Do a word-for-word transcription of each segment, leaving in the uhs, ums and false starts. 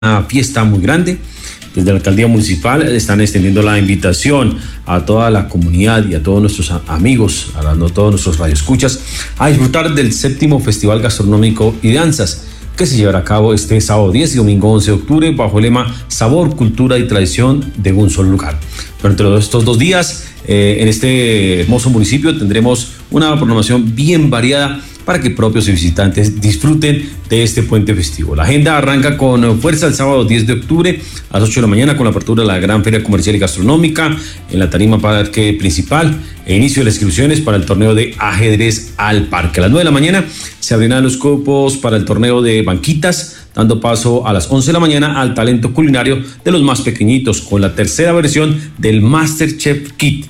una fiesta muy grande. Desde la alcaldía municipal están extendiendo la invitación a toda la comunidad y a todos nuestros amigos, a todos nuestros radioescuchas, a disfrutar del séptimo Festival Gastronómico y Danzas, que se llevará a cabo este sábado diez y domingo once de octubre bajo el lema Sabor, Cultura y Tradición de un solo lugar. Durante estos dos días, eh, en este hermoso municipio tendremos una programación bien variada para que propios y visitantes disfruten de este puente festivo. La agenda arranca con fuerza el sábado diez de octubre a las ocho de la mañana con la apertura de la gran feria comercial y gastronómica en la tarima parque principal e inicio de las inscripciones para el torneo de ajedrez al parque. A las nueve de la mañana se abrirán los cupos para el torneo de banquitas, dando paso a las once de la mañana al talento culinario de los más pequeñitos con la tercera versión del MasterChef Kit.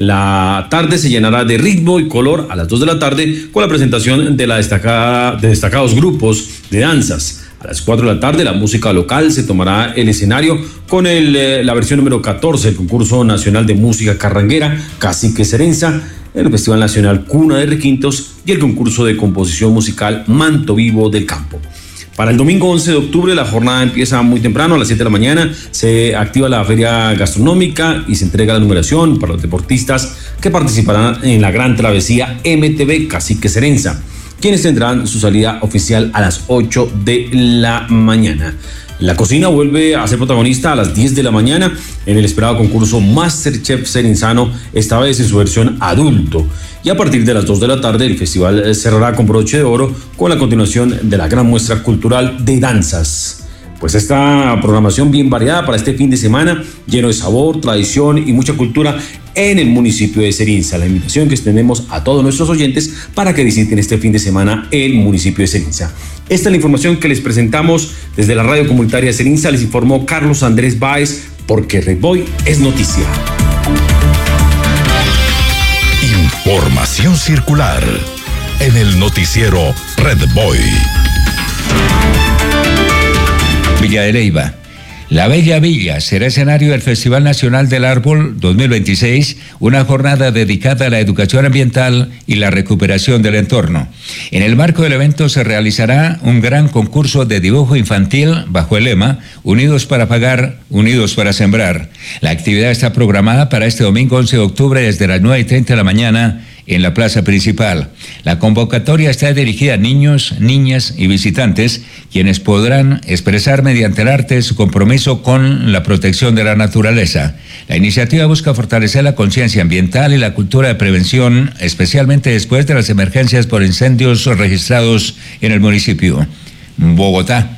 La tarde se llenará de ritmo y color a las dos de la tarde con la presentación de, la destacada, de destacados grupos de danzas. A las cuatro de la tarde la música local se tomará el escenario con el, la versión número catorce del concurso nacional de música carranguera Cacique Cerenza, el Festival Nacional Cuna de Requintos y el concurso de composición musical Manto Vivo del Campo. Para el domingo once de octubre la jornada empieza muy temprano, a las siete de la mañana, se activa la feria gastronómica y se entrega la numeración para los deportistas que participarán en la gran travesía M T V Cacique Cerenza, quienes tendrán su salida oficial a las ocho de la mañana. La cocina vuelve a ser protagonista a las diez de la mañana en el esperado concurso MasterChef Cerenzano, esta vez en su versión adulto. Y a partir de las dos de la tarde el festival cerrará con broche de oro con la continuación de la gran muestra cultural de danzas. Pues esta programación bien variada para este fin de semana, lleno de sabor, tradición y mucha cultura en el municipio de Cerinza. La invitación que extendemos a todos nuestros oyentes para que visiten este fin de semana el municipio de Cerinza. Esta es la información que les presentamos desde la radio comunitaria de Cerinza. Les informó Carlos Andrés Báez, porque Red Boy es noticia. Información circular en el noticiero Red Boy. Villa de Leyva. La Bella Villa será escenario del Festival Nacional del Árbol dos mil veintiséis, una jornada dedicada a la educación ambiental y la recuperación del entorno. En el marco del evento se realizará un gran concurso de dibujo infantil bajo el lema Unidos para pagar, unidos para sembrar. La actividad está programada para este domingo once de octubre desde las nueve y treinta de la mañana en la plaza principal. La convocatoria está dirigida a niños, niñas y visitantes, quienes podrán expresar mediante el arte su compromiso con la protección de la naturaleza. La iniciativa busca fortalecer la conciencia ambiental y la cultura de prevención, especialmente después de las emergencias por incendios registrados en el municipio. Bogotá.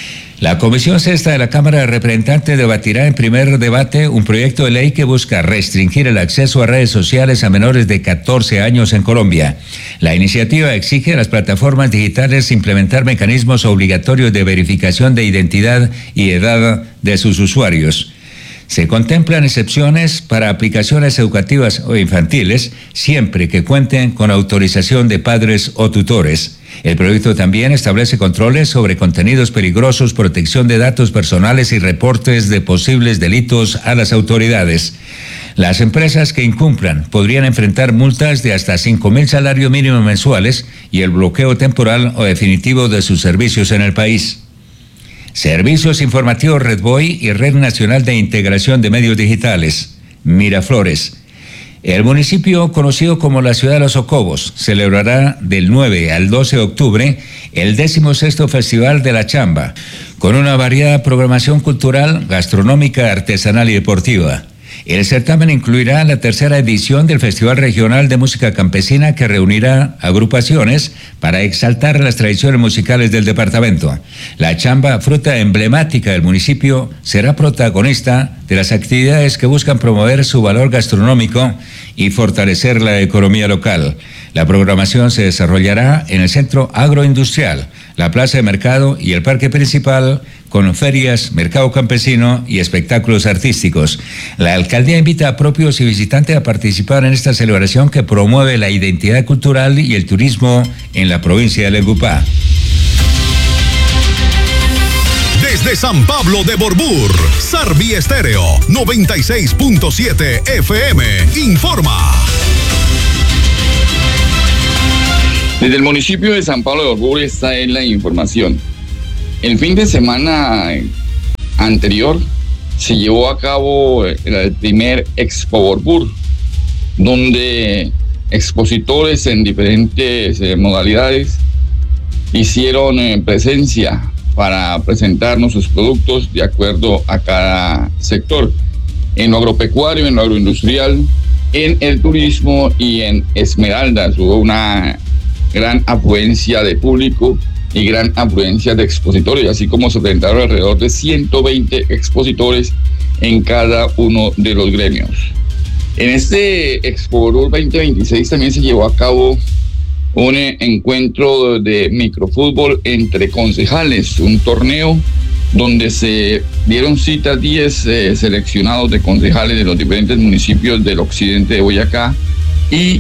La Comisión Sexta de la Cámara de Representantes debatirá en primer debate un proyecto de ley que busca restringir el acceso a redes sociales a menores de catorce años en Colombia. La iniciativa exige a las plataformas digitales implementar mecanismos obligatorios de verificación de identidad y edad de sus usuarios. Se contemplan excepciones para aplicaciones educativas o infantiles, siempre que cuenten con autorización de padres o tutores. El proyecto también establece controles sobre contenidos peligrosos, protección de datos personales y reportes de posibles delitos a las autoridades. Las empresas que incumplan podrían enfrentar multas de hasta cinco mil salarios mínimos mensuales y el bloqueo temporal o definitivo de sus servicios en el país. Servicios informativos Red Boy y Red Nacional de Integración de Medios Digitales. Miraflores. El municipio, conocido como la Ciudad de los Socobos, celebrará del nueve al doce de octubre el decimosexto Festival de la Chamba, con una variada programación cultural, gastronómica, artesanal y deportiva. El certamen incluirá la tercera edición del Festival Regional de Música Campesina, que reunirá agrupaciones para exaltar las tradiciones musicales del departamento. La chamba, fruta emblemática del municipio, será protagonista de las actividades que buscan promover su valor gastronómico y fortalecer la economía local. La programación se desarrollará en el Centro Agroindustrial, la Plaza de Mercado y el Parque Principal, con ferias, mercado campesino y espectáculos artísticos. La alcaldía invita a propios y visitantes a participar en esta celebración que promueve la identidad cultural y el turismo en la provincia de Valledupar. Desde San Pablo de Borbur, Sarvi Estéreo noventa y seis punto siete F M informa. Desde el municipio de San Pablo de Borbur está en la información. El fin de semana anterior se llevó a cabo el primer Expo Borbur, donde expositores en diferentes eh, modalidades hicieron eh, presencia para presentarnos sus productos de acuerdo a cada sector, en lo agropecuario, en lo agroindustrial, en el turismo y en Esmeraldas. Hubo una gran afluencia de público y gran afluencia de expositores, así como se presentaron alrededor de ciento veinte expositores en cada uno de los gremios. En este Expo Borbur veinte veintiséis también se llevó a cabo un encuentro de microfútbol entre concejales, un torneo donde se dieron cita diez eh, seleccionados de concejales de los diferentes municipios del occidente de Boyacá y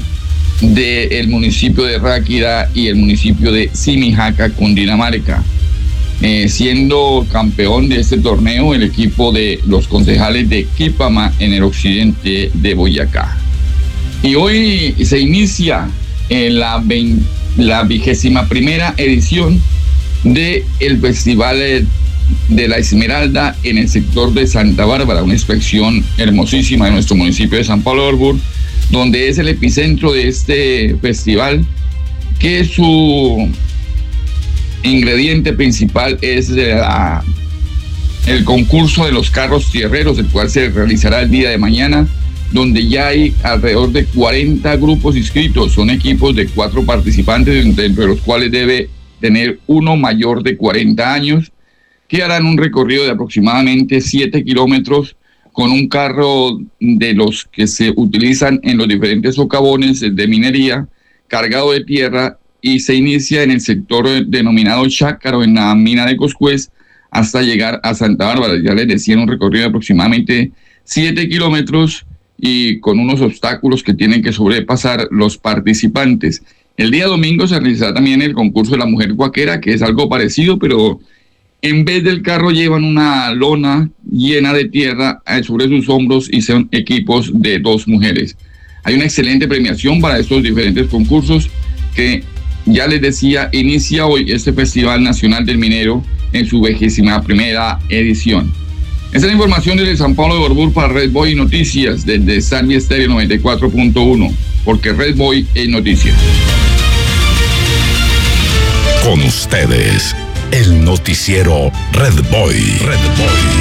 del municipio de Ráquira y el municipio de Simijaca, Cundinamarca. Eh, siendo campeón de este torneo el equipo de los concejales de Quipama en el occidente de Boyacá. Y hoy se inicia en la, la vigésima primera edición del Festival de la Esmeralda en el sector de Santa Bárbara, una inspección hermosísima de nuestro municipio de San Pablo de Borbur, donde es el epicentro de este festival, que su ingrediente principal es la, el concurso de los carros tierreros, el cual se realizará el día de mañana, donde ya hay alrededor de cuarenta grupos inscritos. Son equipos de cuatro participantes, dentro de los cuales debe tener uno mayor de cuarenta años, que harán un recorrido de aproximadamente siete kilómetros con un carro de los que se utilizan en los diferentes socavones de minería, cargado de tierra, y se inicia en el sector denominado Chácaro, en la mina de Coscuez, hasta llegar a Santa Bárbara. Ya les decía, un recorrido de aproximadamente siete kilómetros y con unos obstáculos que tienen que sobrepasar los participantes. El día domingo se realizará también el concurso de la mujer guaquera, que es algo parecido, pero en vez del carro llevan una lona llena de tierra sobre sus hombros y son equipos de dos mujeres. Hay una excelente premiación para estos diferentes concursos que, ya les decía, inicia hoy este Festival Nacional del Minero en su vigésima primera edición. Esta es la información desde San Pablo de Borbur para Red Boy Noticias, desde Sarbi Estéreo noventa y cuatro punto uno, porque Red Boy es noticia. Con ustedes, el noticiero Red Boy. Red Boy.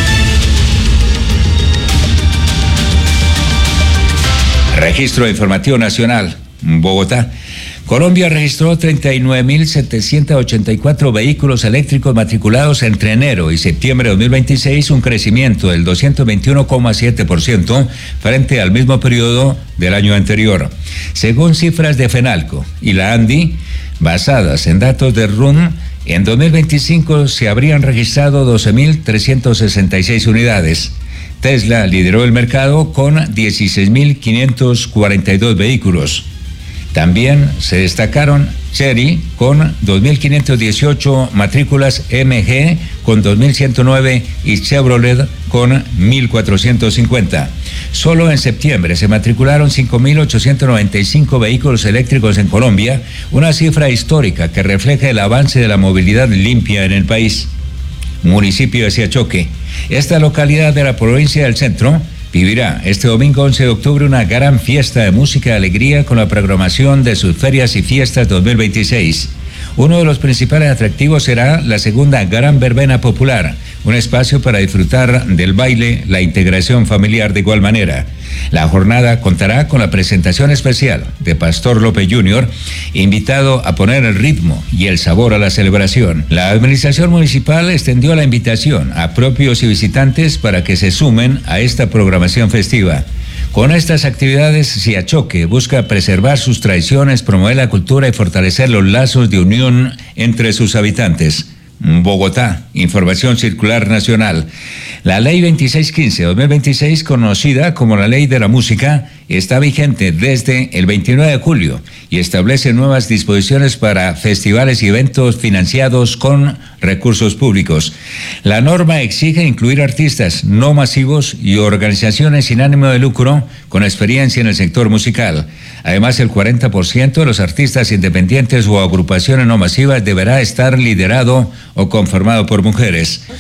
Registro Informativo Nacional, Bogotá. Colombia registró treinta y nueve mil setecientos ochenta y cuatro vehículos eléctricos matriculados entre enero y septiembre de dos mil veintiséis, un crecimiento del doscientos veintiuno coma siete por ciento frente al mismo periodo del año anterior. Según cifras de FENALCO y la ANDI, basadas en datos de R U N, en dos mil veinticinco se habrían registrado doce mil trescientas sesenta y seis unidades. Tesla lideró el mercado con dieciséis mil quinientos cuarenta y dos vehículos. También se destacaron Chery con dos mil quinientas dieciocho matrículas, M G con dos mil ciento nueve y Chevrolet con mil cuatrocientos cincuenta. Solo en septiembre se matricularon cinco mil ochocientos noventa y cinco vehículos eléctricos en Colombia, una cifra histórica que refleja el avance de la movilidad limpia en el país. Municipio de Siachoque. Esta localidad de la provincia del Centro vivirá este domingo once de octubre una gran fiesta de música y alegría con la programación de sus ferias y fiestas dos mil veintiséis. Uno de los principales atractivos será la segunda Gran Verbena Popular, un espacio para disfrutar del baile, la integración familiar de igual manera. La jornada contará con la presentación especial de Pastor López junior, invitado a poner el ritmo y el sabor a la celebración. La administración municipal extendió la invitación a propios y visitantes para que se sumen a esta programación festiva. Con estas actividades, Siachoque busca preservar sus tradiciones, promover la cultura y fortalecer los lazos de unión entre sus habitantes. Bogotá, Información Circular Nacional. La Ley veintiséis quince de dos mil veintiséis, conocida como la Ley de la Música, está vigente desde el veintinueve de julio y establece nuevas disposiciones para festivales y eventos financiados con recursos públicos. La norma exige incluir artistas no masivos y organizaciones sin ánimo de lucro con experiencia en el sector musical. Además, el cuarenta por ciento de los artistas independientes o agrupaciones no masivas deberá estar liderado o conformado por mujeres.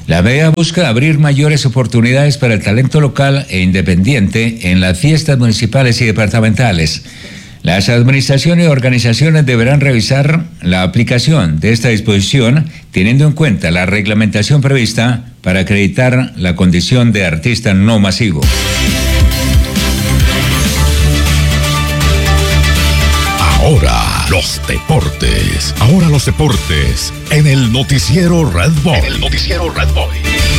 La medida busca abrir mayores oportunidades para el talento local e independiente en las fiestas municipales y departamentales. Las administraciones y organizaciones deberán revisar la aplicación de esta disposición teniendo en cuenta la reglamentación prevista para acreditar la condición de artista no masivo. Ahora los deportes. Ahora los deportes en el noticiero Red Boy. En el noticiero Red Boy.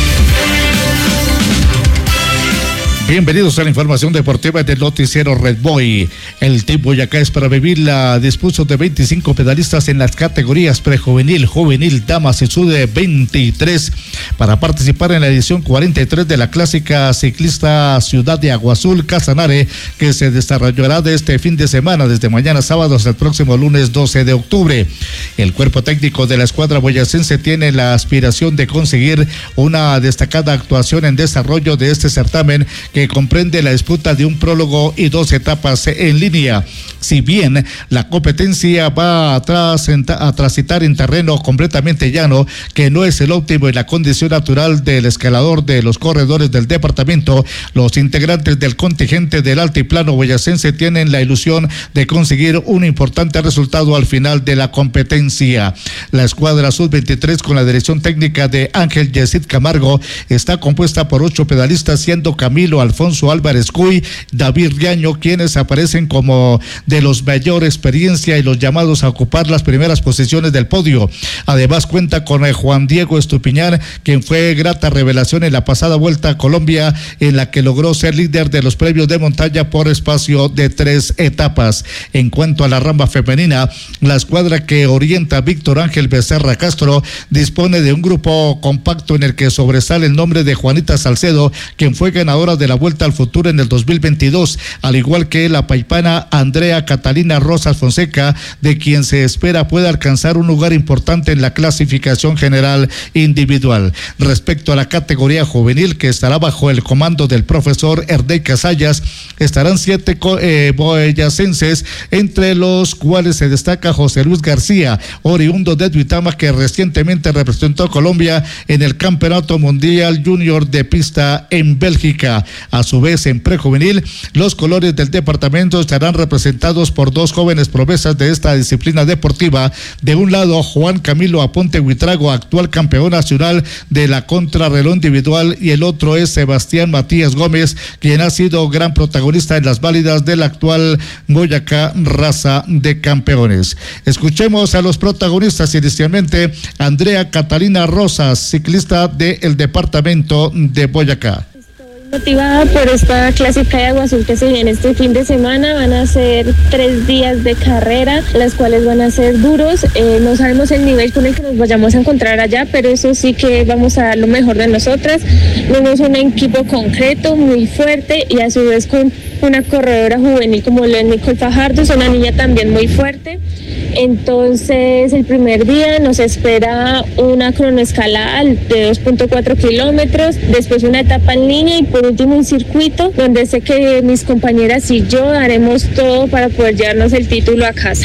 Bienvenidos a la información deportiva del noticiero Red Boy. El Team Boyacá es para vivirla. Dispuso de veinticinco pedalistas en las categorías prejuvenil, juvenil, damas y sub veintitrés para participar en la edición cuarenta y tres de la clásica ciclista Ciudad de Agua Azul Casanare, que se desarrollará de este fin de semana, desde mañana sábado hasta el próximo lunes doce de octubre. El cuerpo técnico de la escuadra boyacense tiene la aspiración de conseguir una destacada actuación en desarrollo de este certamen, que comprende la disputa de un prólogo y dos etapas en línea. Si bien la competencia va a, tras, a transitar en terreno completamente llano, que no es el óptimo en la condición natural del escalador de los corredores del departamento, los integrantes del contingente del altiplano boyacense tienen la ilusión de conseguir un importante resultado al final de la competencia. La escuadra sub veintitrés, con la dirección técnica de Ángel Yesid Camargo, está compuesta por ocho pedalistas, siendo Camilo Alfonso Álvarez Cuy, David Riaño, quienes aparecen como de los mayor experiencia y los llamados a ocupar las primeras posiciones del podio. Además cuenta con el Juan Diego Estupiñán, quien fue grata revelación en la pasada Vuelta a Colombia, en la que logró ser líder de los premios de montaña por espacio de tres etapas. En cuanto a la rama femenina, la escuadra que orienta Víctor Ángel Becerra Castro dispone de un grupo compacto en el que sobresale el nombre de Juanita Salcedo, quien fue ganadora de la Vuelta al Futuro en el dos mil veintidós, al igual que la paipana Andrea Catalina Rosas Fonseca, de quien se espera pueda alcanzar un lugar importante en la clasificación general individual. Respecto a la categoría juvenil, que estará bajo el comando del profesor Erdey Casallas, estarán siete eh, boyacenses, entre los cuales se destaca José Luis García, oriundo de Duitama, que recientemente representó a Colombia en el Campeonato Mundial Junior de Pista en Bélgica. A su vez, en prejuvenil, los colores del departamento estarán representados por dos jóvenes promesas de esta disciplina deportiva. De un lado, Juan Camilo Aponte Huitrago, actual campeón nacional de la contrarreloj individual, y el otro es Sebastián Matías Gómez, quien ha sido gran protagonista en las válidas del actual Boyacá Raza de Campeones. Escuchemos a los protagonistas. Inicialmente, Andrea Catalina Rosas, ciclista del departamento de Boyacá. Motivada por esta clásica de Agua Azul que se viene este fin de semana. Van a ser tres días de carrera, las cuales van a ser duros. Eh, no sabemos el nivel con el que nos vayamos a encontrar allá, pero eso sí que vamos a dar lo mejor de nosotras. Tenemos un equipo concreto, muy fuerte, y a su vez con una corredora juvenil como lo es Nicole Fajardo, es una niña también muy fuerte. Entonces, el primer día nos espera una cronoescalada de dos punto cuatro kilómetros, después una etapa en línea y por último un circuito donde sé que mis compañeras y yo haremos todo para poder llevarnos el título a casa.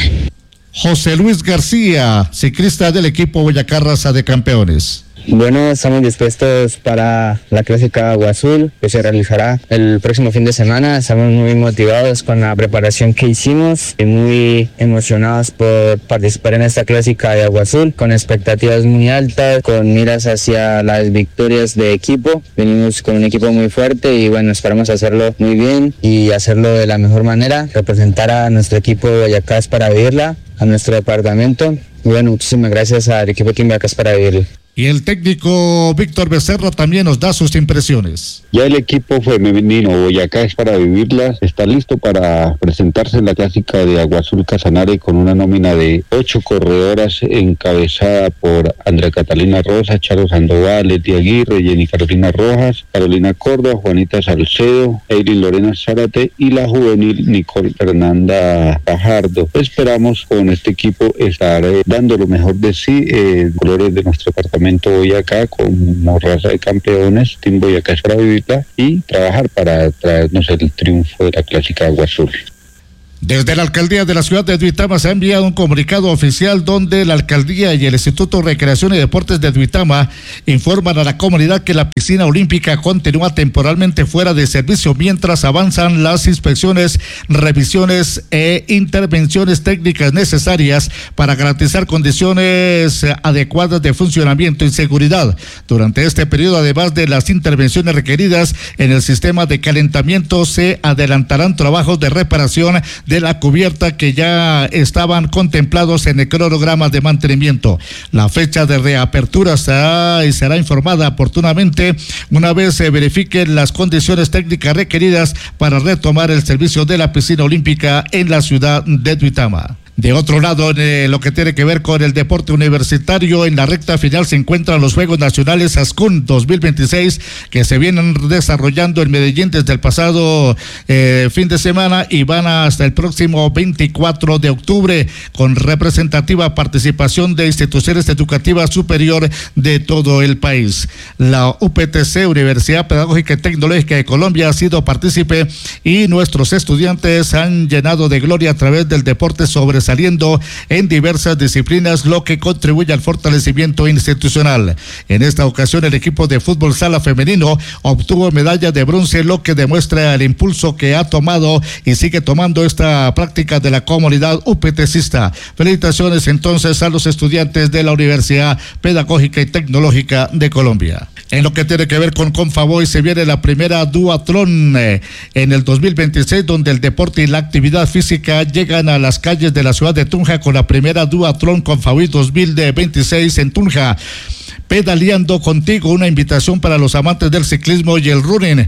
José Luis García, ciclista del equipo Boyacá Raza de Campeones. Bueno, estamos dispuestos para la clásica Agua Azul, que se realizará el próximo fin de semana. Estamos muy motivados con la preparación que hicimos y muy emocionados por participar en esta clásica de Agua Azul, con expectativas muy altas, con miras hacia las victorias de equipo. Venimos con un equipo muy fuerte y bueno, esperamos hacerlo muy bien y hacerlo de la mejor manera, representar a nuestro equipo de Boyacá para vivirla, a nuestro departamento. Y bueno, muchísimas gracias al equipo de Boyacá para vivirla. Y el técnico Víctor Becerra también nos da sus impresiones. Ya el equipo femenino Boyacá es para vivirla, está listo para presentarse en la clásica de Agua Azul Casanare con una nómina de ocho corredoras encabezada por Andrea Catalina Rosa, Charo Sandoval, Leti Aguirre, Jenny Carolina Rojas, Carolina Córdoba, Juanita Salcedo, Eileen Lorena Zárate y la juvenil Nicole Fernanda Fajardo. Esperamos con este equipo estar eh, dando lo mejor de sí, eh, colores de nuestro departamento Boyacá como Raza de Campeones. Team Boyacá es para vivirla y trabajar para traernos el triunfo de la clásica Agua Azul. Desde la alcaldía de la ciudad de Duitama se ha enviado un comunicado oficial donde la alcaldía y el Instituto de Recreación y Deportes de Duitama informan a la comunidad que la piscina olímpica continúa temporalmente fuera de servicio mientras avanzan las inspecciones, revisiones e intervenciones técnicas necesarias para garantizar condiciones adecuadas de funcionamiento y seguridad. Durante este periodo, además de las intervenciones requeridas en el sistema de calentamiento, se adelantarán trabajos de reparación de la cubierta que ya estaban contemplados en el cronograma de mantenimiento. La fecha de reapertura será, será informada oportunamente una vez se verifiquen las condiciones técnicas requeridas para retomar el servicio de la piscina olímpica en la ciudad de Duitama. De otro lado, en eh, lo que tiene que ver con el deporte universitario, en la recta final se encuentran los Juegos Nacionales ASCUN dos mil veintiséis que se vienen desarrollando en Medellín desde el pasado eh, fin de semana y van hasta el próximo veinticuatro de octubre con representativa participación de instituciones educativas superiores de todo el país. La U P T C, Universidad Pedagógica y Tecnológica de Colombia, ha sido partícipe y nuestros estudiantes han llenado de gloria a través del deporte sobre saliendo en diversas disciplinas, lo que contribuye al fortalecimiento institucional. En esta ocasión, el equipo de fútbol sala femenino obtuvo medalla de bronce, lo que demuestra el impulso que ha tomado y sigue tomando esta práctica de la comunidad upetecista. Felicitaciones entonces a los estudiantes de la Universidad Pedagógica y Tecnológica de Colombia. En lo que tiene que ver con Confavoy, se viene la primera duatlón eh, en el dos mil veintiséis, donde el deporte y la actividad física llegan a las calles de la ciudad de Tunja con la primera duatlón Confavoy dos mil veintiséis en Tunja. Pedaleando contigo, una invitación para los amantes del ciclismo y el running.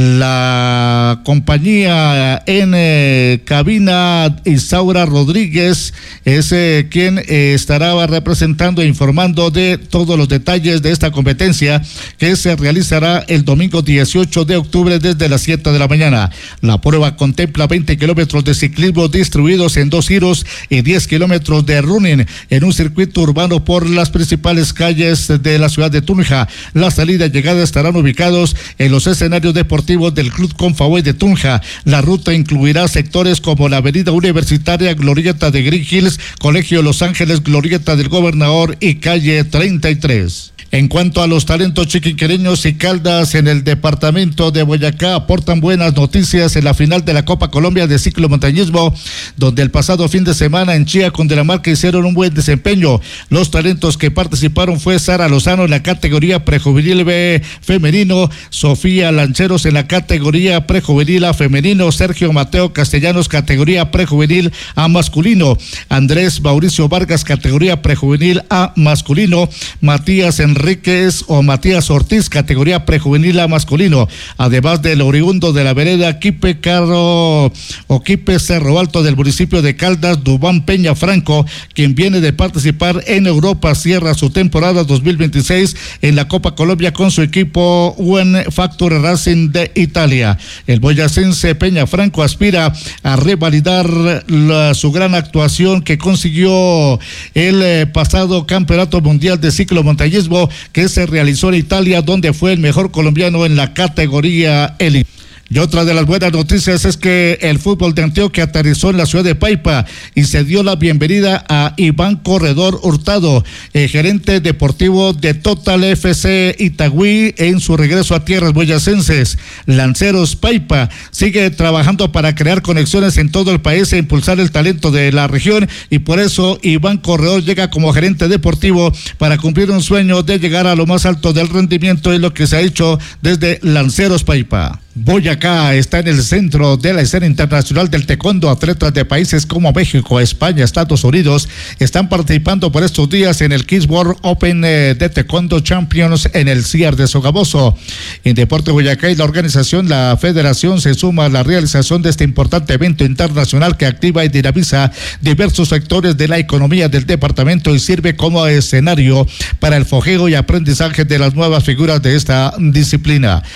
La compañía en eh, cabina, Isaura Rodríguez, es eh, quien eh, estará representando e informando de todos los detalles de esta competencia que se realizará el domingo dieciocho de octubre desde las siete de la mañana. La prueba contempla veinte kilómetros de ciclismo distribuidos en dos giros y diez kilómetros de running en un circuito urbano por las principales calles de la ciudad de Tunja. La salida y llegada estarán ubicados en los escenarios deportivos del Club Confavoy de Tunja. La ruta incluirá sectores como la Avenida Universitaria, Glorieta de Green Hills, Colegio Los Ángeles, Glorieta del Gobernador y Calle treinta y tres. En cuanto a los talentos chiquinquereños y Caldas en el departamento de Boyacá, aportan buenas noticias en la final de la Copa Colombia de ciclomontañismo, donde el pasado fin de semana en Chía, Cundinamarca, hicieron un buen desempeño. Los talentos que participaron fue Sara Lozano en la categoría prejuvenil B femenino, Sofía Lancheros en la categoría prejuvenil A femenino, Sergio Mateo Castellanos categoría prejuvenil A masculino, Andrés Mauricio Vargas categoría prejuvenil A masculino, Matías Enrique Enríquez o Matías Ortiz, categoría prejuvenil A masculino, además del oriundo de la vereda Quipe Carro o Quipe Cerro Alto del municipio de Caldas, Dubán Peña Franco, quien viene de participar en Europa, cierra su temporada dos mil veintiséis en la Copa Colombia con su equipo One Factor Racing de Italia. El boyacense Peña Franco aspira a revalidar la, su gran actuación que consiguió el eh, pasado Campeonato Mundial de Ciclomontañismo que se realizó en Italia, donde fue el mejor colombiano en la categoría élite. Y otra de las buenas noticias es que el fútbol de Antioquia aterrizó en la ciudad de Paipa y se dio la bienvenida a Iván Corredor Hurtado, el gerente deportivo de Total F C Itagüí, en su regreso a tierras boyacenses. Lanceros Paipa sigue trabajando para crear conexiones en todo el país e impulsar el talento de la región, y por eso Iván Corredor llega como gerente deportivo para cumplir un sueño de llegar a lo más alto del rendimiento, en lo que se ha hecho desde Lanceros Paipa. Boyacá está en el centro de la escena internacional del taekwondo. Atletas de países como México, España, Estados Unidos están participando por estos días en el Kids World Open de Taekwondo Champions en el C I A R de Sogamoso. En Deporte Boyacá y la organización, la federación, se suma a la realización de este importante evento internacional que activa y dinamiza diversos sectores de la economía del departamento y sirve como escenario para el fogueo y aprendizaje de las nuevas figuras de esta disciplina.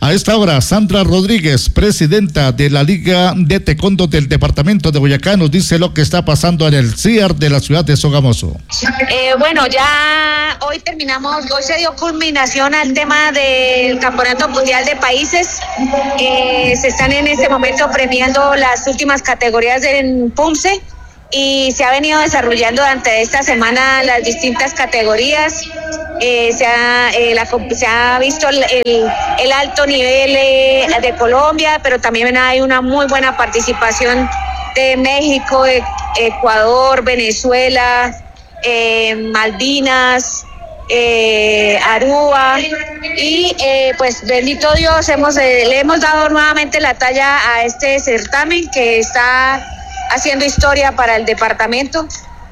A esta hora, Sandra Rodríguez, presidenta de la Liga de Taekwondo del departamento de Boyacá, nos dice lo que está pasando en el C I A R de la ciudad de Sogamoso. Eh, bueno, ya hoy terminamos, hoy se dio culminación al tema del Campeonato Mundial de Países. Eh, se están en este momento premiando las últimas categorías en PUMSE y se ha venido desarrollando durante esta semana las distintas categorías. Eh, se, ha, eh, la, se ha visto el, el, el alto nivel eh, de Colombia, pero también hay una muy buena participación de México, de Ecuador, Venezuela, eh, Malvinas, eh, Aruba y eh, pues bendito Dios hemos eh, le hemos dado nuevamente la talla a este certamen que está haciendo historia para el departamento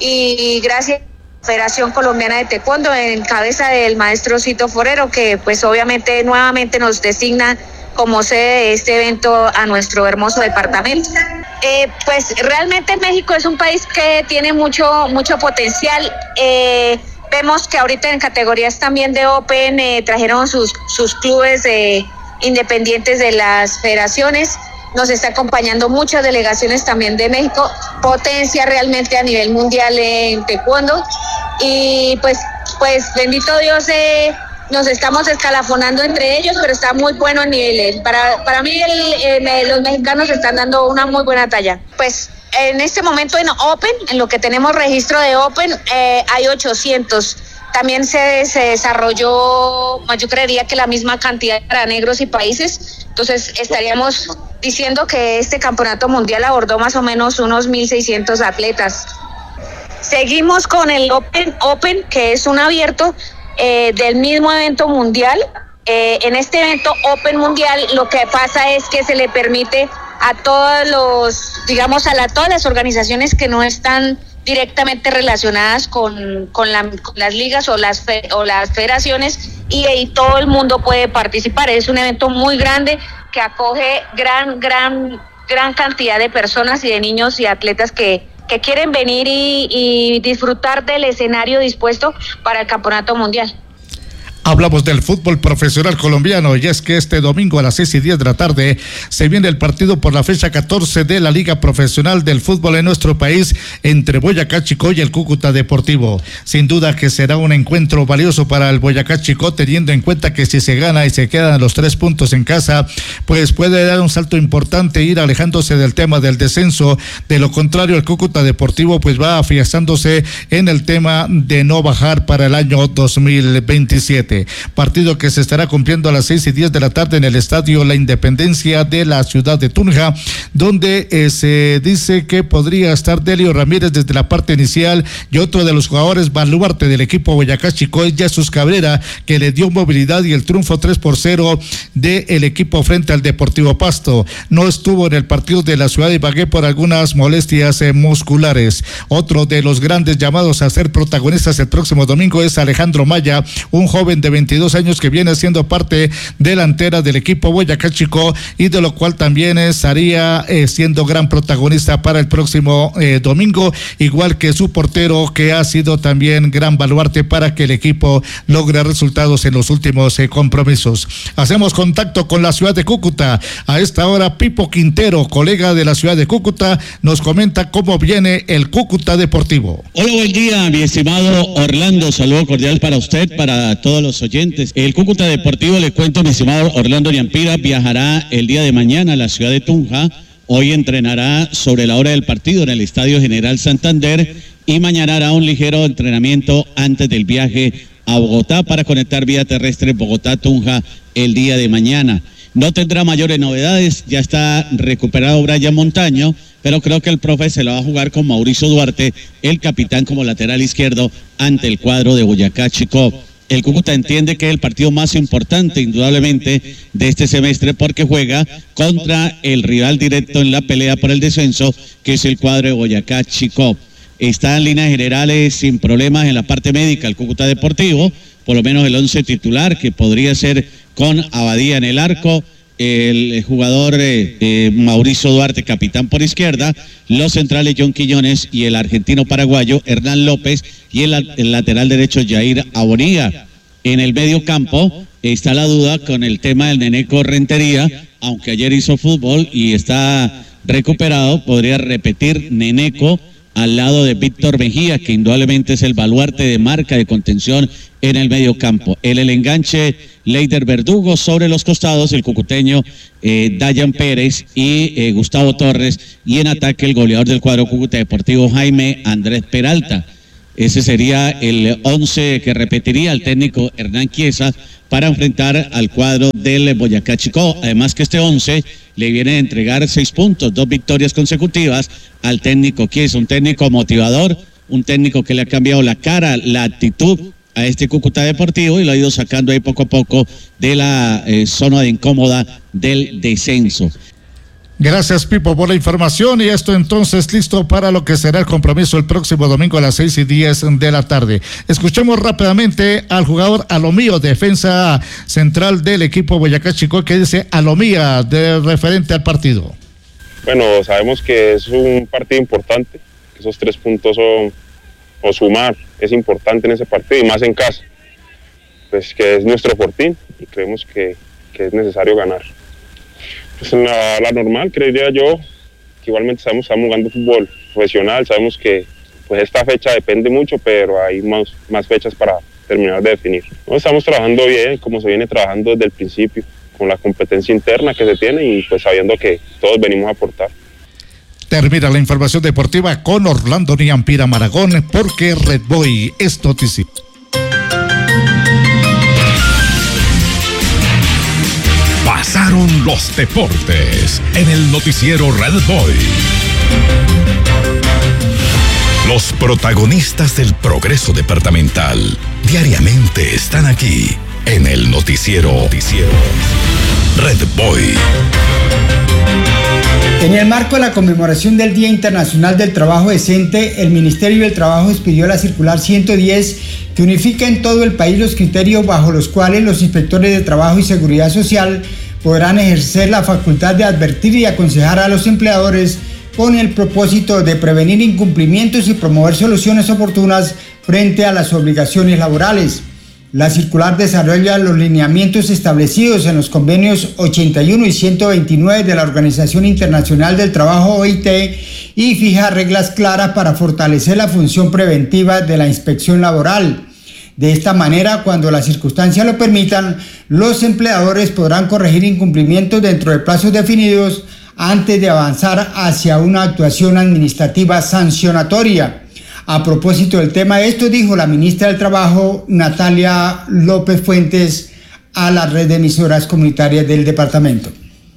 y gracias a la Federación Colombiana de Taekwondo en cabeza del maestro Cito Forero, que pues obviamente nuevamente nos designa como sede de este evento a nuestro hermoso departamento. Eh, pues realmente México es un país que tiene mucho mucho potencial. Eh, vemos que ahorita en categorías también de Open eh, trajeron sus sus clubes eh, independientes de las federaciones. Nos está acompañando muchas delegaciones también de México, potencia realmente a nivel mundial en taekwondo y pues pues bendito Dios eh, nos estamos escalafonando entre ellos, pero está muy bueno el nivel. Para, para mí el, eh, los mexicanos están dando una muy buena talla. Pues en este momento en Open, en lo que tenemos registro de Open, eh, hay ochocientos. También se, se desarrolló, yo creería que la misma cantidad para negros y países. Entonces estaríamos diciendo que este campeonato mundial abordó más o menos unos mil seiscientos atletas. Seguimos con el Open, Open que es un abierto eh, del mismo evento mundial. Eh, en este evento Open Mundial lo que pasa es que se le permite a todos los, digamos, a la, todas las organizaciones que no están directamente relacionadas con, con, la, con las ligas o las, fe, o las federaciones y, y todo el mundo puede participar. Es un evento muy grande que acoge gran, gran, gran cantidad de personas y de niños y atletas que, que quieren venir y, y disfrutar del escenario dispuesto para el Campeonato Mundial. Hablamos del fútbol profesional colombiano y es que este domingo a las seis y diez de la tarde se viene el partido por la fecha catorce de la Liga Profesional del Fútbol en nuestro país entre Boyacá Chicó y el Cúcuta Deportivo. Sin duda que será un encuentro valioso para el Boyacá Chicó, teniendo en cuenta que si se gana y se quedan los tres puntos en casa, pues puede dar un salto importante, ir alejándose del tema del descenso. De lo contrario, el Cúcuta Deportivo pues va afianzándose en el tema de no bajar para el año dos mil veintisiete. Partido que se estará cumpliendo a las seis y diez de la tarde en el Estadio La Independencia de la ciudad de Tunja, donde eh, se dice que podría estar Delio Ramírez desde la parte inicial y otro de los jugadores baluarte del equipo Boyacá Chicó es Jesús Cabrera, que le dio movilidad y el triunfo tres por cero del equipo frente al Deportivo Pasto. No estuvo en el partido de la ciudad de Ibagué por algunas molestias eh, musculares. Otro de los grandes llamados a ser protagonistas el próximo domingo es Alejandro Maya, un joven de veintidós años que viene siendo parte delantera del equipo Boyacá Chicó y de lo cual también estaría eh, siendo gran protagonista para el próximo eh, domingo, igual que su portero, que ha sido también gran baluarte para que el equipo logre resultados en los últimos eh, compromisos. Hacemos contacto con la ciudad de Cúcuta. A esta hora Pipo Quintero, colega de la ciudad de Cúcuta, nos comenta cómo viene el Cúcuta Deportivo. Hola, buen día, mi estimado Orlando, saludo cordial para usted, para todos los oyentes. El Cúcuta Deportivo, le cuento, mi estimado Orlando Niampira, viajará el día de mañana a la ciudad de Tunja. Hoy entrenará sobre la hora del partido en el Estadio General Santander y mañana hará un ligero entrenamiento antes del viaje a Bogotá para conectar vía terrestre Bogotá-Tunja el día de mañana. No tendrá mayores novedades, ya está recuperado Brian Montaño, pero creo que el profe se lo va a jugar con Mauricio Duarte, el capitán, como lateral izquierdo ante el cuadro de Boyacá Chicó. El Cúcuta entiende que es el partido más importante, indudablemente, de este semestre porque juega contra el rival directo en la pelea por el descenso, que es el cuadro de Boyacá Chicó. Está en líneas generales sin problemas en la parte médica el Cúcuta Deportivo, por lo menos el once titular, que podría ser con Abadía en el arco, el jugador eh, eh, Mauricio Duarte, capitán por izquierda, los centrales John Quiñones y el argentino paraguayo Hernán López y el, el lateral derecho Jair Abonía. En el medio campo está la duda con el tema del Neneco Rentería, aunque ayer hizo fútbol y está recuperado, podría repetir Neneco al lado de Víctor Mejía, que indudablemente es el baluarte de marca de contención en el medio campo. En el enganche, Leider Verdugo, sobre los costados el cucuteño eh, Dayan Pérez y eh, Gustavo Torres, y en ataque el goleador del cuadro Cúcuta Deportivo, Jaime Andrés Peralta. Ese sería el once que repetiría el técnico Hernán Chiesa para enfrentar al cuadro del Boyacá Chicó. Además que este once le viene a entregar seis puntos, dos victorias consecutivas al técnico Chiesa, un técnico motivador, un técnico que le ha cambiado la cara, la actitud a este Cúcuta Deportivo y lo ha ido sacando ahí poco a poco de la eh, zona de incómoda del descenso. Gracias, Pipo, por la información, y esto entonces listo para lo que será el compromiso el próximo domingo a las seis y diez de la tarde. Escuchemos rápidamente al jugador Alomío, defensa central del equipo Boyacá Chicó, que dice Alomía de referente al partido. Bueno, sabemos que es un partido importante, que esos tres puntos son, o sumar, es importante en ese partido y más en casa, pues que es nuestro fortín y creemos que, que es necesario ganar. Pues en la, la normal, creería yo, que igualmente sabemos que estamos jugando fútbol profesional, sabemos que pues esta fecha depende mucho, pero hay más, más fechas para terminar de definir. ¿No? Estamos trabajando bien, como se viene trabajando desde el principio, con la competencia interna que se tiene y pues sabiendo que todos venimos a aportar. Termina la información deportiva con Orlando Niampira Maragón, porque Red Boy es noticia. Pasaron los deportes en el noticiero Red Boy. Los protagonistas del progreso departamental diariamente están aquí en el noticiero, noticiero Red Boy. En el marco de la conmemoración del Día Internacional del Trabajo Decente, el Ministerio del Trabajo expidió la circular ciento diez que unifica en todo el país los criterios bajo los cuales los inspectores de trabajo y seguridad social podrán ejercer la facultad de advertir y aconsejar a los empleadores con el propósito de prevenir incumplimientos y promover soluciones oportunas frente a las obligaciones laborales. La circular desarrolla los lineamientos establecidos en los convenios ochenta y uno y ciento veintinueve de la Organización Internacional del Trabajo, O I T, y fija reglas claras para fortalecer la función preventiva de la inspección laboral. De esta manera, cuando las circunstancias lo permitan, los empleadores podrán corregir incumplimientos dentro de plazos definidos antes de avanzar hacia una actuación administrativa sancionatoria. A propósito del tema, esto dijo la ministra del Trabajo, Natalia López Fuentes, a la red de emisoras comunitarias del departamento.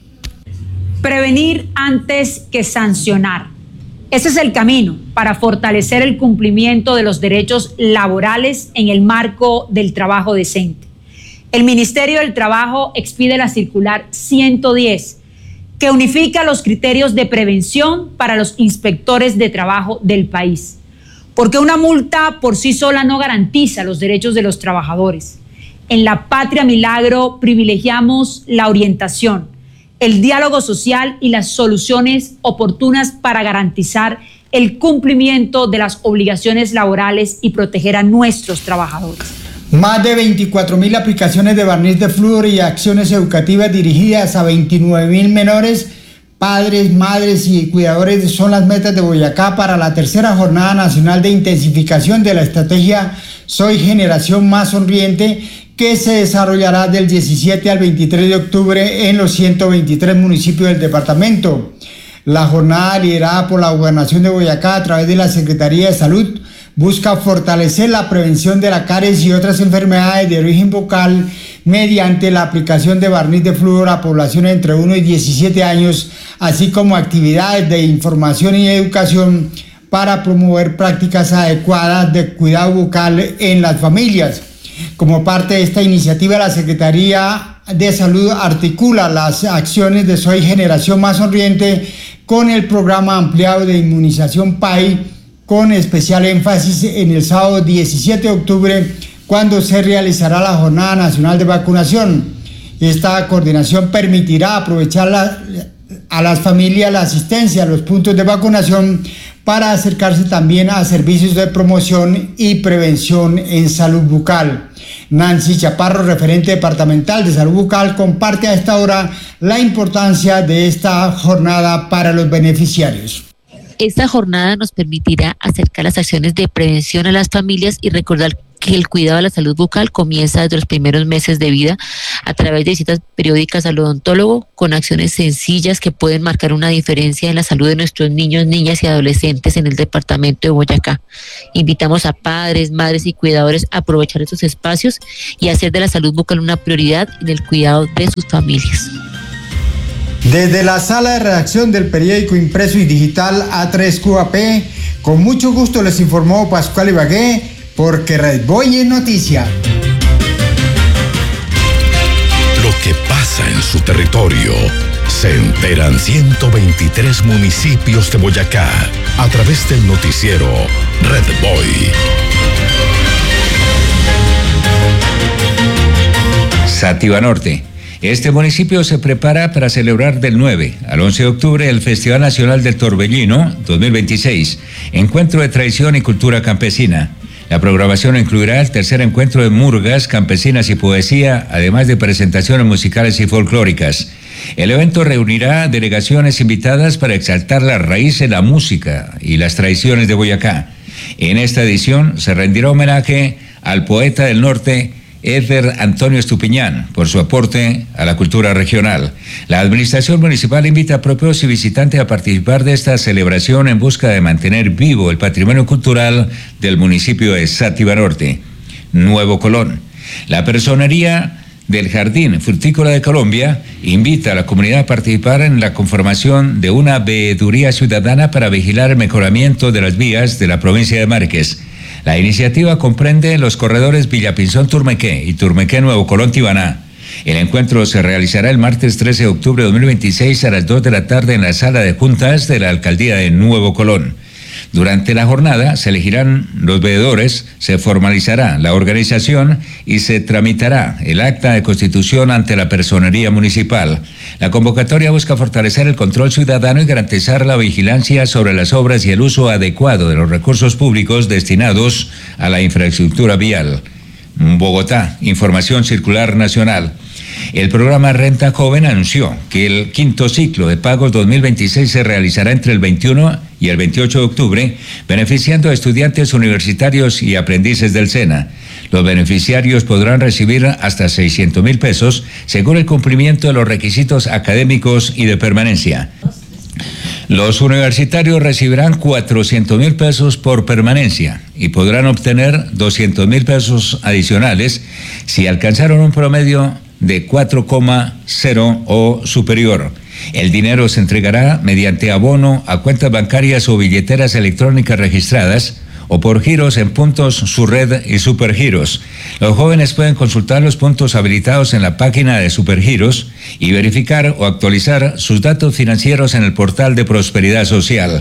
Prevenir antes que sancionar. Ese es el camino para fortalecer el cumplimiento de los derechos laborales en el marco del trabajo decente. El Ministerio del Trabajo expide la circular ciento diez, que unifica los criterios de prevención para los inspectores de trabajo del país. Porque una multa por sí sola no garantiza los derechos de los trabajadores. En la Patria Milagro privilegiamos la orientación, el diálogo social y las soluciones oportunas para garantizar el cumplimiento de las obligaciones laborales y proteger a nuestros trabajadores. Más de veinticuatro mil aplicaciones de barniz de flúor y acciones educativas dirigidas a veintinueve mil menores, padres, madres y cuidadores son las metas de Boyacá para la tercera jornada nacional de intensificación de la estrategia Soy Generación Más Sonriente, que se desarrollará del diecisiete al veintitrés de octubre en los ciento veintitrés municipios del departamento. La jornada, liderada por la Gobernación de Boyacá a través de la Secretaría de Salud, busca fortalecer la prevención de la caries y otras enfermedades de origen bucal mediante la aplicación de barniz de flúor a poblaciones entre uno y diecisiete años, así como actividades de información y educación para promover prácticas adecuadas de cuidado bucal en las familias. Como parte de esta iniciativa, la Secretaría de Salud articula las acciones de Soy Generación Más Sonriente con el programa ampliado de inmunización P A I, con especial énfasis en el sábado diecisiete de octubre, cuando se realizará la Jornada Nacional de Vacunación. Esta coordinación permitirá aprovechar la, a las familias la asistencia a los puntos de vacunación para acercarse también a servicios de promoción y prevención en salud bucal. Nancy Chaparro, referente departamental de salud bucal, comparte a esta hora la importancia de esta jornada para los beneficiarios. Esta jornada nos permitirá acercar las acciones de prevención a las familias y recordar que el cuidado de la salud bucal comienza desde los primeros meses de vida a través de visitas periódicas al odontólogo con acciones sencillas que pueden marcar una diferencia en la salud de nuestros niños, niñas y adolescentes en el departamento de Boyacá. Invitamos a padres, madres y cuidadores a aprovechar estos espacios y hacer de la salud bucal una prioridad en el cuidado de sus familias. Desde la sala de redacción del periódico impreso y digital A tres Q A P, con mucho gusto les informó Pascual Ibagué, porque Red Boy es noticia. Lo que pasa en su territorio se enteran ciento veintitrés municipios de Boyacá a través del noticiero Red Boy. Sativa Norte. Este municipio se prepara para celebrar del nueve al once de octubre el Festival Nacional del Torbellino dos mil veintiséis, encuentro de tradición y cultura campesina. La programación incluirá el tercer encuentro de murgas, campesinas y poesía, además de presentaciones musicales y folclóricas. El evento reunirá delegaciones invitadas para exaltar las raíces, la música y las tradiciones de Boyacá. En esta edición se rendirá homenaje al poeta del norte, Eder Antonio Estupiñán, por su aporte a la cultura regional. La administración municipal invita a propios y visitantes a participar de esta celebración en busca de mantener vivo el patrimonio cultural del municipio de Sátiva Norte. Nuevo Colón. La personería del Jardín Frutícola de Colombia invita a la comunidad a participar en la conformación de una veeduría ciudadana para vigilar el mejoramiento de las vías de la provincia de Márquez. La iniciativa comprende los corredores Villapinzón-Turmequé y Turmequé-Nuevo Colón-Tibaná. El encuentro se realizará el martes trece de octubre de dos mil veintiséis a las dos de la tarde en la sala de juntas de la alcaldía de Nuevo Colón. Durante la jornada se elegirán los veedores, se formalizará la organización y se tramitará el acta de constitución ante la personería municipal. La convocatoria busca fortalecer el control ciudadano y garantizar la vigilancia sobre las obras y el uso adecuado de los recursos públicos destinados a la infraestructura vial. Bogotá, Información Circular Nacional. El programa Renta Joven anunció que el quinto ciclo de pagos dos mil veintiséis se realizará entre el veintiuno y el veintiocho de octubre, beneficiando a estudiantes universitarios y aprendices del SENA. Los beneficiarios podrán recibir hasta seiscientos mil pesos según el cumplimiento de los requisitos académicos y de permanencia. Los universitarios recibirán cuatrocientos mil pesos por permanencia y podrán obtener doscientos mil pesos adicionales si alcanzaron un promedio de cuatro coma cero o superior. El dinero se entregará mediante abono a cuentas bancarias o billeteras electrónicas registradas o por giros en puntos Surred y Supergiros. Los jóvenes pueden consultar los puntos habilitados en la página de Supergiros y verificar o actualizar sus datos financieros en el portal de Prosperidad Social.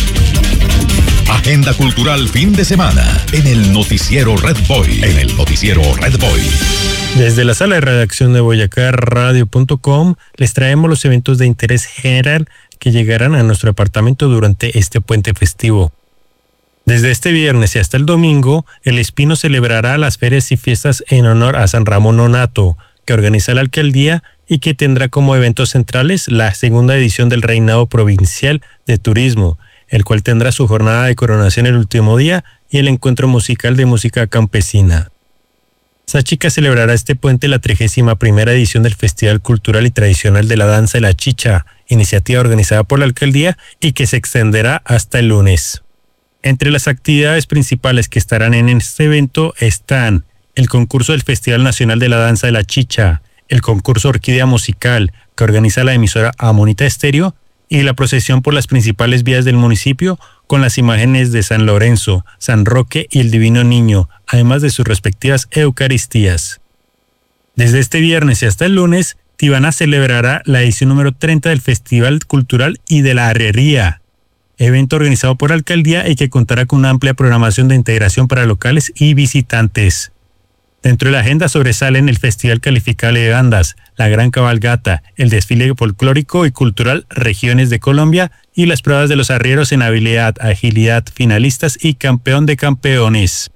Agenda cultural fin de semana en el noticiero Red Boy. En el noticiero Red Boy. Desde la sala de redacción de boyacá radio punto com les traemos los eventos de interés general que llegarán a nuestro departamento durante este puente festivo. Desde este viernes y hasta el domingo, El Espino celebrará las ferias y fiestas en honor a San Ramón Nonato, que organiza la alcaldía y que tendrá como eventos centrales la segunda edición del Reinado Provincial de Turismo, el cual tendrá su jornada de coronación el último día y el encuentro musical de música campesina. Sáchica celebrará este puente la trigésima primera edición del Festival Cultural y Tradicional de la Danza de la Chicha, iniciativa organizada por la alcaldía y que se extenderá hasta el lunes. Entre las actividades principales que estarán en este evento están el concurso del Festival Nacional de la Danza de la Chicha, el concurso Orquídea Musical, que organiza la emisora Amonita Estéreo, y la procesión por las principales vías del municipio con las imágenes de San Lorenzo, San Roque y el Divino Niño, además de sus respectivas Eucaristías. Desde este viernes y hasta el lunes, Tibaná celebrará la edición número treinta del Festival Cultural y de la Arriería, evento organizado por la alcaldía y que contará con una amplia programación de integración para locales y visitantes. Dentro de la agenda sobresalen el Festival Calificable de Bandas, la Gran Cabalgata, el desfile folclórico y cultural Regiones de Colombia y las pruebas de los arrieros en habilidad, agilidad, finalistas y campeón de campeones.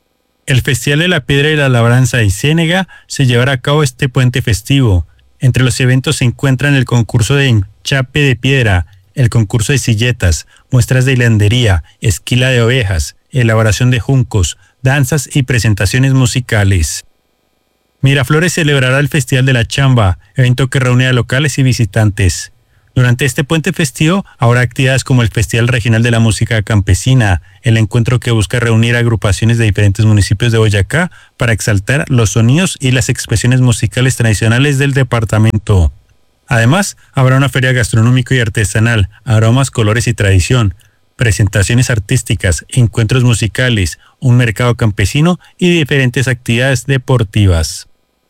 El Festival de la Piedra y la Labranza y Ciénega se llevará a cabo este puente festivo. Entre los eventos se encuentran el concurso de enchape de piedra, el concurso de silletas, muestras de hilandería, esquila de ovejas, elaboración de juncos, danzas y presentaciones musicales. Miraflores celebrará el Festival de la Chamba, evento que reúne a locales y visitantes. Durante este puente festivo habrá actividades como el Festival Regional de la Música Campesina, el encuentro que busca reunir agrupaciones de diferentes municipios de Boyacá para exaltar los sonidos y las expresiones musicales tradicionales del departamento. Además, habrá una feria gastronómica y artesanal, aromas, colores y tradición, presentaciones artísticas, encuentros musicales, un mercado campesino y diferentes actividades deportivas.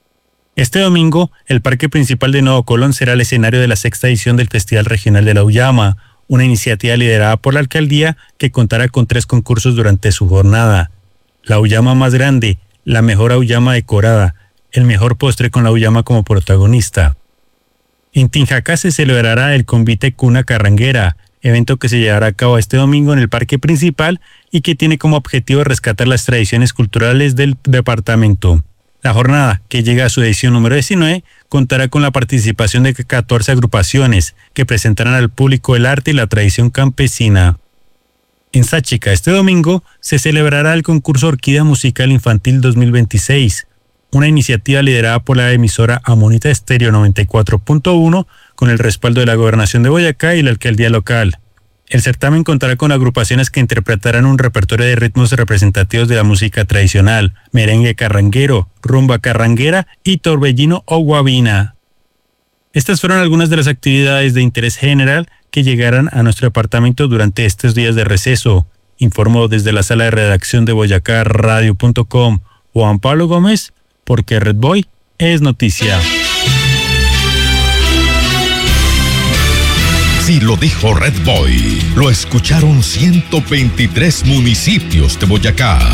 Este domingo, el Parque Principal de Nuevo Colón será el escenario de la sexta edición del Festival Regional de la Auyama, una iniciativa liderada por la alcaldía que contará con tres concursos durante su jornada. La auyama más grande, la mejor auyama decorada, el mejor postre con la auyama como protagonista. En Tinjacá se celebrará el Convite Cuna Carranguera, evento que se llevará a cabo este domingo en el Parque Principal y que tiene como objetivo rescatar las tradiciones culturales del departamento. La jornada, que llega a su edición número diecinueve, contará con la participación de catorce agrupaciones que presentarán al público el arte y la tradición campesina. En Sáchica, este domingo, se celebrará el concurso Orquídea Musical Infantil dos mil veintiséis, una iniciativa liderada por la emisora Amonita Estéreo noventa y cuatro punto uno con el respaldo de la Gobernación de Boyacá y la alcaldía local. El certamen contará con agrupaciones que interpretarán un repertorio de ritmos representativos de la música tradicional, merengue carranguero, rumba carranguera y torbellino o guabina. Estas fueron algunas de las actividades de interés general que llegarán a nuestro departamento durante estos días de receso. Informó desde la sala de redacción de boyacá radio punto com Juan Pablo Gómez, porque Red Boy es noticia. Si lo dijo Red Boy, lo escucharon ciento veintitrés municipios de Boyacá.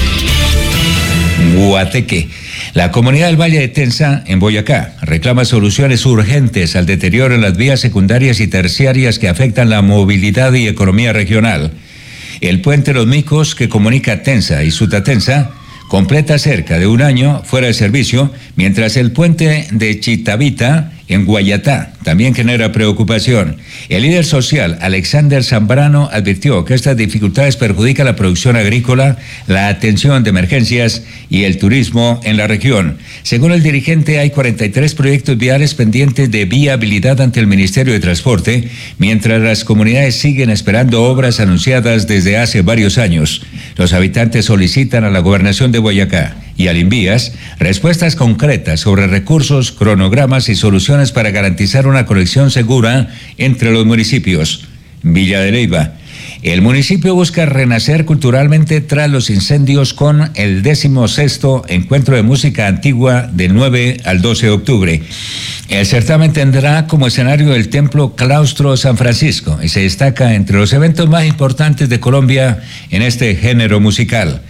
Guateque. La comunidad del Valle de Tensa, en Boyacá, reclama soluciones urgentes al deterioro en las vías secundarias y terciarias que afectan la movilidad y economía regional. El puente Los Micos, que comunica Tensa y Sutatensa, completa cerca de un año fuera de servicio, mientras el puente de Chitavita, en Guayatá, también genera preocupación. El líder social, Alexander Zambrano, advirtió que estas dificultades perjudican la producción agrícola, la atención de emergencias y el turismo en la región. Según el dirigente, hay cuarenta y tres proyectos viales pendientes de viabilidad ante el Ministerio de Transporte, mientras las comunidades siguen esperando obras anunciadas desde hace varios años. Los habitantes solicitan a la Gobernación de Boyacá y al Invías respuestas concretas sobre recursos, cronogramas y soluciones para garantizar una conexión segura entre los municipios. Villa de Leyva. El municipio busca renacer culturalmente tras los incendios con el decimosexto Encuentro de Música Antigua del nueve al doce de octubre. El certamen tendrá como escenario el Templo Claustro San Francisco y se destaca entre los eventos más importantes de Colombia en este género musical.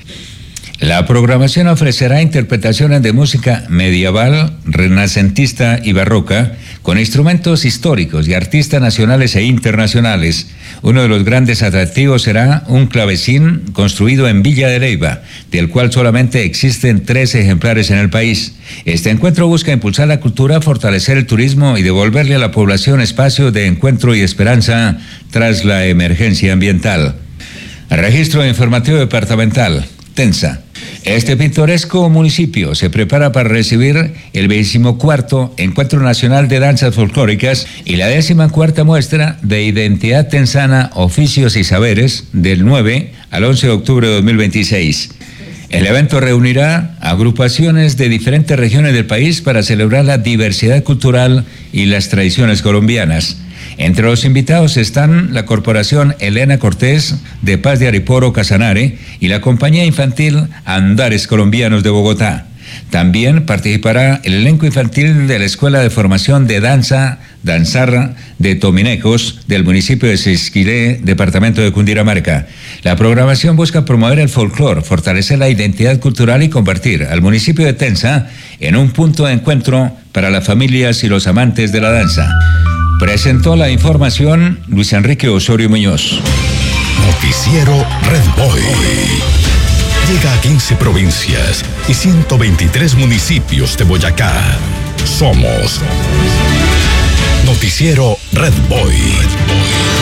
La programación ofrecerá interpretaciones de música medieval, renacentista y barroca, con instrumentos históricos y artistas nacionales e internacionales. Uno de los grandes atractivos será un clavecín construido en Villa de Leyva, del cual solamente existen tres ejemplares en el país. Este encuentro busca impulsar la cultura, fortalecer el turismo y devolverle a la población espacio de encuentro y esperanza tras la emergencia ambiental. Registro informativo departamental. Tensa. Este pintoresco municipio se prepara para recibir el decimocuarto Encuentro Nacional de Danzas Folclóricas y la decimocuarta muestra de Identidad Tensana, Oficios y Saberes del nueve al once de octubre de dos mil veintiséis. El evento reunirá agrupaciones de diferentes regiones del país para celebrar la diversidad cultural y las tradiciones colombianas. Entre los invitados están la Corporación Elena Cortés de Paz de Ariporo Casanare y la Compañía Infantil Andares Colombianos de Bogotá. También participará el elenco infantil de la Escuela de Formación de Danza, Danzarra de Tominecos, del municipio de Sisquiré, departamento de Cundinamarca. La programación busca promover el folclore, fortalecer la identidad cultural y convertir al municipio de Tensa en un punto de encuentro para las familias y los amantes de la danza. Presentó la información Luis Enrique Osorio Muñoz. Noticiero Red Boy. Llega a quince provincias y ciento veintitrés municipios de Boyacá. Somos Noticiero Red Boy.